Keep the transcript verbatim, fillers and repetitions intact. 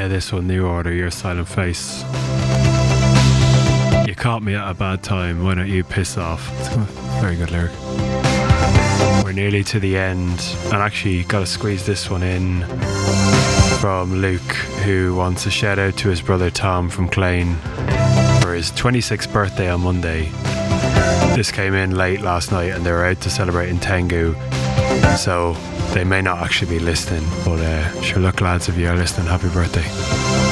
Yeah, this one, New Order, Your Silent Face. You caught me at a bad time, why don't you piss off? It's a very good lyric. We're nearly to the end, and actually got to squeeze this one in from Luke, who wants a shout out to his brother Tom from Clane for his twenty-sixth birthday on Monday. This came in late last night and they were out to celebrate in Tengu, so they may not actually be listening, but uh, sure, look lads, if you are listening, happy birthday.